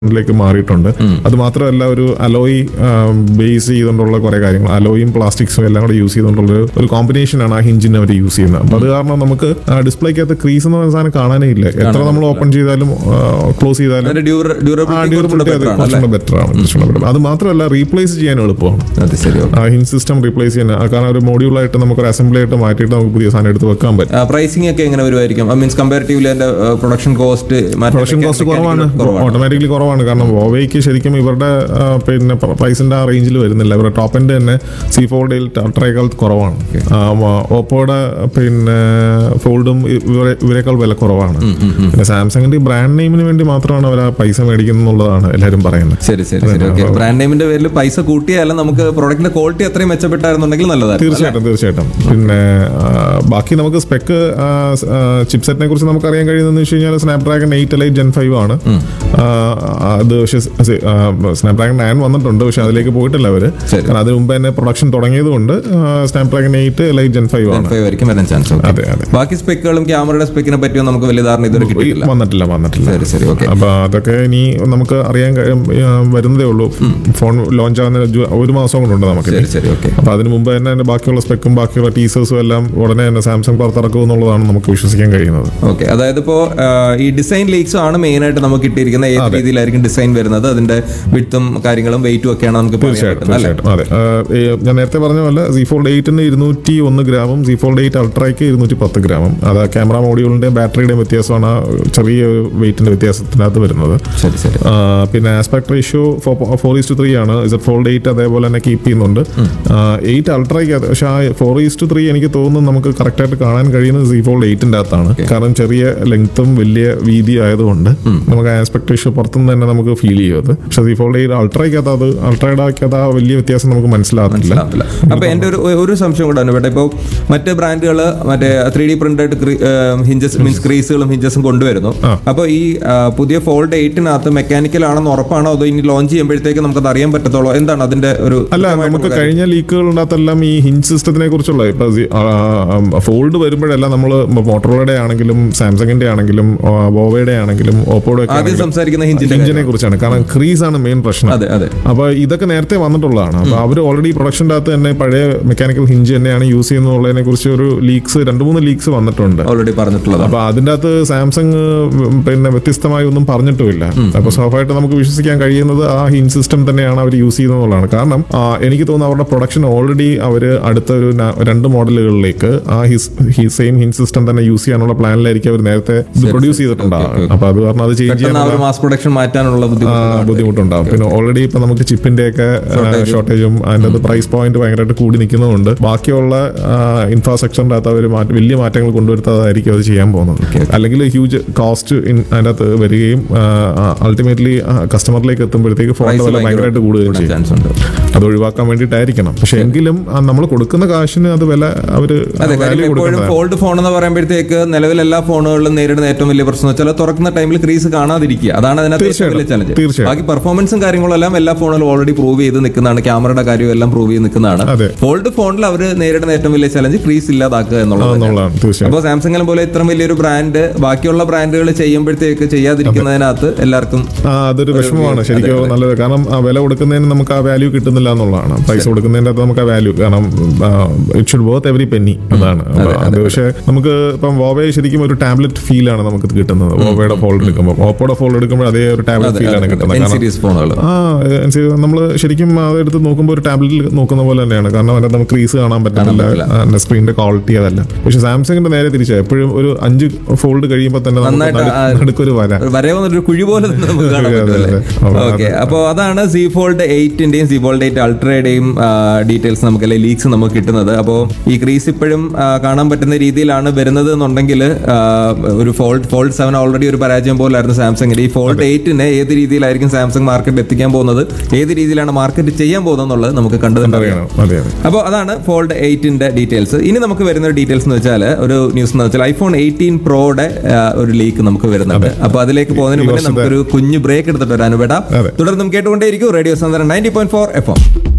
ലേക്ക് മാറിയിട്ടുണ്ട്. അത് മാത്രമല്ല ഒരു അലോയ് ബേസ് ചെയ്തുകൊണ്ടുള്ള കുറെ കാര്യങ്ങൾ, അലോയും പ്ലാസ്റ്റിക്സും എല്ലാം കൂടെ യൂസ് ചെയ്തുകൊണ്ടുള്ള ഒരു കോമ്പിനേഷനാണ് ആ ഹിഞ്ചിനെ അവർ യൂസ് ചെയ്യുന്നത്. അപ്പൊ അത് കാരണം നമുക്ക് ഡിസ്പ്ലേക്കകത്ത് ക്രീസ് എന്ന് പറയുന്ന സാധനം കാണാനേ ഇല്ല. എത്ര നമ്മൾ ഓപ്പൺ ചെയ്താലും ക്ലോസ് ചെയ്താലും ഡ്യൂറബിലിറ്റി അത് കുറച്ചുകൂടെ ബെറ്റർ ആണ്. അത് മാത്രമല്ല റീപ്ലേസ് ചെയ്യാൻ എളുപ്പമാണ്. ആ ഹിഞ്ച് സിസ്റ്റം റീപ്ലേസ് ചെയ്യാൻ, കാരണം ഒരു മോഡ്യൂളായിട്ട് നമുക്ക് ഒരു അസംബ്ലി ആയിട്ട് മാറ്റിയിട്ട് നമുക്ക് പുതിയ സാധനം എടുത്ത് വെക്കാൻ പറ്റും. പ്രൈസിംഗ് ഒക്കെ എങ്ങനെ വരുമായിരിക്കും? മീൻസ് കമ്പാരിറ്റീവ്ലി പ്രൊഡക്ഷൻ കോസ്റ്റ് കുറവാണ്, ഓട്ടോമാറ്റിക്കലി കുറവാണ്. കാരണം വോവയ്ക്ക് ശരിക്കും ഇവരുടെ പിന്നെ പ്രൈസിന്റെ ആ റേഞ്ചിൽ വരുന്നില്ല. ഇവരുടെ ടോപ്പ് എൻഡ് തന്നെ സി ഫോൾഡിൽ അൾട്രയേക്കാൾ കുറവാണ്. ഓപ്പോയുടെ പിന്നെ ഫോൾഡും ഇവരെക്കാൾ വില കുറവാണ്. പിന്നെ സാംസങ്ങിന്റെ ബ്രാൻഡ് നെയിമിന് വേണ്ടി മാത്രമാണ് അവർ ആ പൈസ മേടിക്കുന്നത് എന്നുള്ളതാണ് എല്ലാവരും പറയുന്നത്. ശരി ശരി ശരി, ഓക്കെ. ബ്രാൻഡ് നെയിമിന്റെ പേരിൽ പൈസ കൂട്ടിയാലും നമുക്ക് പ്രോഡക്റ്റിന്റെ ക്വാളിറ്റി അത്രയും മെച്ചപ്പെട്ടായിരുന്നുണ്ടെങ്കിൽ നല്ലതാണ്. തീർച്ചയായിട്ടും. പിന്നെ ബാക്കി നമുക്ക് സ്പെക്ക് ചിപ്സെറ്റിനെ കുറിച്ച് നമുക്ക് അറിയാൻ കഴിയുന്നതെന്ന് വെച്ച് കഴിഞ്ഞാൽ സ്നാപ്ഡ്രാഗൺ 8 Elite Gen 5 ആണ്. അത് പക്ഷേ സ്നാപ്ഡ്രാഗൺ 9 വന്നിട്ടുണ്ട്, പക്ഷെ അതിലേക്ക് പോയിട്ടില്ല അവര്. കാരണം അതിന് മുമ്പ് തന്നെ പ്രൊഡക്ഷൻ തുടങ്ങിയത് കൊണ്ട് സ്നാപ്ഡ്രാഗൺ 8 Elite Gen 5 ആണ്. അതെ. ബാക്കി സ്പെക്കുകളും ക്യാമറയുടെ സ്പെക്കിനെ പറ്റിയോ നമുക്ക് വലിയ ധാരണ ഇതുവരെ കിട്ടിയില്ല, വന്നിട്ടില്ല. ശരി, ഓക്കെ. അപ്പൊ അതൊക്കെ ഇനി നമുക്ക് അറിയാൻ വരുന്നതേ ഉള്ളൂ. ഫോൺ ലോഞ്ച് ആവുന്ന 1 മാസം കൊണ്ടുണ്ട് നമുക്ക്. അപ്പൊ അതിന് മുമ്പ് തന്നെ ബാക്കിയുള്ള സ്പെക്കും ബാക്കിയുള്ള ടീസേഴ്സും എല്ലാം ഉടനെ തന്നെ സാംസങ് പുറത്തിറക്കും എന്നുള്ളതാണ് നമുക്ക് വിശ്വസിക്കാൻ കഴിയുന്നത്. ഓക്കെ, അതായത് ഇപ്പോ ഈ ഡിസൈൻ ലീക്സും ആണ് മെയിൻ ആയിട്ട് നമുക്ക് കിട്ടിയിരിക്കുന്ന. ഏത് രീതിയിലായിരിക്കും ഡിസൈൻ വരുന്നത്, അതിന്റെ വിഡ്ത്തും കാര്യങ്ങളും വെയിറ്റും ഒക്കെയാണ് നമുക്ക് തീർച്ചയായിട്ടും. അതെ, ഞാൻ നേരത്തെ പറഞ്ഞ പോലെ Z Fold 8ന് 201 ഗ്രാമും Z Fold 8 Ultra'ക്ക് 210 ഗ്രാമും. അത് ക്യാമറ മോഡ്യൂളിന്റെ ബാറ്ററിയുടെ വ്യത്യാസമാണ് ചെറിയ വെയിറ്റിന്റെ വ്യത്യാസത്തിനകത്ത് വരുന്നത്. പിന്നെ ആസ്പെക്ട് റേഷ്യോ 4:3 ആണ്. Z Fold 8 അതേപോലെ തന്നെ കീപ്പ് ചെയ്യുന്നുണ്ട്. 8 Ultra'ക്ക്, പക്ഷെ ആ 4:3 എനിക്ക് തോന്നുന്നു നമുക്ക് കറക്റ്റ് ആയിട്ട് കാണാൻ കഴിയുന്നത് Z Fold 8ന്റെ അകത്താണ്. കാരണം ചെറിയ ലെങ്ത്തും വലിയ വീതി ആയതുകൊണ്ട് നമുക്ക് ആസ്പെക്ട് റേഷ്യോ പുറത്തുനിന്ന് തന്നെ നമുക്ക് ഫീൽ ചെയ്യും അത്. പക്ഷെ Z Fold 8 അൾട്രയുടെ ആ വലിയ വ്യത്യാസം നമുക്ക് മനസ്സിലാകുന്നില്ല. അപ്പൊ എന്റെ ഒരു സംശയം കൂടെ ആണ്. ഇപ്പോൾ മറ്റ് ബ്രാൻഡുകൾ മറ്റേ 3D പ്രിന്റഡ് ഹിഞ്ചസ് മീൻസ് ക്രീസുകളും ഹിഞ്ചസും കൊണ്ടുവരുന്നു. അപ്പൊ ഈ പുതിയ ഫോൾഡ് 8നകത്ത് മെക്കാനിക്കൽ ആണെന്ന് ഉറപ്പാണോ, അതോ ഇനി ലോഞ്ച് ചെയ്യുമ്പോഴത്തേക്ക് നമുക്കത് അറിയാൻ പറ്റത്തുള്ളൂ? എന്താണ് അതിന്റെ ഒരു? അല്ല, നമുക്ക് കഴിഞ്ഞ ലീക്കുകളിനകത്തെല്ലാം ഈ ഹിഞ്ച് സിസ്റ്റത്തിനെ കുറിച്ചുള്ള ഇപ്പൊ ഫോൾഡ് വരുമ്പോഴെല്ലാം നമ്മൾ മോട്ടോറോളയുടെ ആണെങ്കിലും സാംസങ്ങിന്റെ ആണെങ്കിലും വോവയുടെ ആണെങ്കിലും ഓപ്പോയുടെ സംസാരിക്കുന്ന ഹിഞ്ചിനെ കുറിച്ചാണ്. കാരണം ക്രീസ് ആണ് മെയിൻ പ്രശ്നം. അപ്പൊ ഇതൊക്കെ നേരത്തെ വന്നിട്ടുള്ളതാണ്. അപ്പൊ അവർ ഓൾറെഡി പ്രൊഡക്ഷൻ്റെ അകത്ത് തന്നെ പഴയ മെക്കാനിക്കൽ ഹിഞ്ച് തന്നെയാണ് യൂസ് ചെയ്യുന്നതിനെ കുറിച്ച് ഒരു 2-3 ലീക്സ് വന്നിട്ടുണ്ട് ഓൾറെഡി പറഞ്ഞിട്ടുള്ളത്. അപ്പൊ അതിന്റെ അകത്ത് സാംസങ് പിന്നെ വ്യത്യസ്തമായി ഒന്നും പറഞ്ഞിട്ടുമില്ല. അപ്പൊ സ്വാഭാവികമായിട്ട് നമുക്ക് വിശ്വസിക്കാൻ കഴിയുന്നത് ആ ഹിഞ്ച് സിസ്റ്റം തന്നെയാണ് അവർ യൂസ് ചെയ്യുന്നതാണ്. കാരണം എനിക്ക് തോന്നുന്നു അവരുടെ പ്രൊഡക്ഷൻ ഓൾറെഡി അവർ അടുത്ത ഒരു 2 മോഡലുകളിലേക്ക് ആ സെയിം ഹിഞ്ച് സിസ്റ്റം തന്നെ യൂസ് ചെയ്യാനുള്ള പ്ലാനിലായിരിക്കും അവർ നേരത്തെ പ്രൊഡ്യൂസ് ചെയ്തിട്ടുണ്ടാകും. അപ്പൊ അത് കാരണം അത് ചേഞ്ച് ചെയ്യാനുള്ള മാസ് പ്രൊഡക്ഷൻ മാറ്റാനുള്ള ബുദ്ധിമുട്ടുണ്ടാകും. പിന്നെ ഓൾറെഡി ഇപ്പൊ നമുക്ക് ചിപ്പിന്റെ ഒക്കെ ഷോർട്ടേജും അതിന്റെ പ്രൈസ് പോയിന്റ് ഭയങ്കരമായിട്ട് കൂടി നിൽക്കുന്നതുകൊണ്ട് ബാക്കിയുള്ള ഇൻഫ്രാസ്ട്രക്ചറിന്റെ അകത്ത് അവർ വലിയ മാറ്റങ്ങൾ കൊണ്ടുവരുത്താതായിരിക്കും അത് ചെയ്യാൻ പോകുന്നത്. അല്ലെങ്കിൽ ഹ്യൂജ് കോസ്റ്റ് അതിന്റെ അകത്ത് വരികയും അൾട്ടിമേറ്റ്ലി കസ്റ്റമറിലേക്ക് എത്തുമ്പോഴത്തേക്ക് ഫോണിന്റെ വില ഭയങ്കരമായിട്ട് കൂടുകയും ചെയ്യും. അത് ഒഴിവാക്കാൻ വേണ്ടിയിട്ടായിരിക്കണം. പക്ഷെ എങ്കിലും നമ്മൾ കൊടുക്കുന്ന കാശിന് അത് വില അവര് ഫോൾഡ് ഫോൺ എന്ന് പറയുമ്പോഴത്തേക്ക് നിലവിൽ എല്ലാ ഫോണുകളിലും നേരിടുന്ന ഏറ്റവും വലിയ പ്രശ്നം വെച്ചാൽ തുറക്കുന്ന ടൈമിൽ ക്രീസ് കാണാതിരിക്കുക. അതാണ് അതിനകത്ത് ഏറ്റവും വലിയ ചലഞ്ച്. ബാക്കി പെർഫോമൻസും കാര്യങ്ങളെല്ലാം എല്ലാ ഫോണുകളും ഓൾറെഡി പ്രൂവ് ചെയ്ത് നിൽക്കുന്നതാണ്. ക്യാമറയുടെ കാര്യം എല്ലാം പ്രൂവ് ചെയ്ത് നിൽക്കുന്നതാണ്. ഫോൾഡ് ഫോണിൽ അവർ നേരിടുന്ന ഏറ്റവും വലിയ ചലഞ്ച് ക്രീസ് ഇല്ലാതാക്കുക എന്നുള്ളതാണ്. അപ്പോൾ സാംസങ്ങിനെ പോലെ ഇത്ര വലിയൊരു ബ്രാൻഡ് ബാക്കിയുള്ള ബ്രാൻഡുകൾ ചെയ്യുമ്പോഴത്തേക്ക് ചെയ്യാതിരിക്കുന്നതിനകത്ത് എല്ലാവർക്കും അതൊരു വിഷമമാണ് ശരിക്കും. നല്ലത്, കാരണം ആ വില കൊടുക്കുന്നതിന് നമുക്ക് ആ വാല്യൂ കിട്ടുന്നില്ല എന്നുള്ളതാണ്. പൈസ കൊടുക്കുന്നതിന്റെ അകത്ത് നമുക്ക് ആ വാല്യൂ, കാരണം it should worth every Penny, അതാണ്. പക്ഷെ നമുക്ക് ഇപ്പം വോവയെ ശരിക്കും ഒരു ടാബ്ലറ്റ് ഫീലാണ് നമുക്ക് കിട്ടുന്നത്. വോവയുടെ ഫോൾഡ് എടുക്കുമ്പോൾ, ഓപ്പോയുടെ ഫോൾഡ് എടുക്കുമ്പോൾ അതേ ഒരു ടാബ്ലറ്റ് ഫീലാണ് കിട്ടുന്നത്. നമ്മൾ ശരിക്കും അതെടുത്ത് നോക്കുമ്പോൾ ഒരു ടാബ്ലറ്റിൽ നോക്കുന്ന പോലെ തന്നെയാണ്. കാരണം അതിനകത്ത് നമുക്ക് ക്രീസ് കാണാൻ പറ്റുന്നില്ല, സ്ക്രീനിന്റെ ക്വാളിറ്റി അതല്ല. പക്ഷെ സാംസങ്ങിന്റെ നേരെ തിരിച്ചാ, എപ്പോഴും ഒരു 5 ഫോൾഡ് കഴിയുമ്പോൾ തന്നെ നടുക്കൊരു കുഴി പോലെ. അപ്പോൾ അതാണ് Z Fold 8ന്റെയും Z Fold 8 Ultra'യുടെയും details നമുക്ക്, അല്ലെങ്കിൽ ലീക്സ് നമുക്ക് കിട്ടുന്നത്. അപ്പോൾ ഈ ക്രീസ് ഇപ്പോഴും കാണാൻ പറ്റുന്ന രീതിയിലാണ് വരുന്നത് എന്നുണ്ടെങ്കിൽ ഒരു ഫോൾഡ് 7 ഓൾറെഡി ഒരു പരാജയം പോലായിരുന്നു സാംസങ്ങിന്റെ. ഈ ഫോൾഡ് 8നെ ഏത് രീതിയിലായിരിക്കും സാംസങ് മാർക്കറ്റിൽ എത്തിക്കാൻ പോകുന്നത്, ഏത് രീതിയിലാണ് മാർക്കറ്റ് ചെയ്യാൻ പോകുന്നത് എന്നുള്ളത് നമുക്ക് കണ്ടുതന്നെയാണ്. അപ്പോൾ അതാണ് ഫോൾഡ് 8ന്റെ ഡീറ്റെയിൽസ്. ഇനി നമുക്ക് വരുന്ന ഒരു ഡീറ്റെയിൽസ് എന്ന് വെച്ചാൽ, ഒരു ന്യൂസ് എന്ന് വെച്ചാൽ iPhone 18 Proയുടെ ഒരു ലീക്ക് നമുക്ക് വരുന്നുണ്ട്. അപ്പോൾ അതിലേക്ക് പോകുന്നതിന് മുന്നേ നമുക്കൊരു കുഞ്ഞു ബ്രേക്ക് എടുത്തിട്ട് വരാൻ. തുടർന്നും കേട്ടുകൊണ്ടേയിരിക്കും റേഡിയോ സാന്ത്വനം 90.4 FM.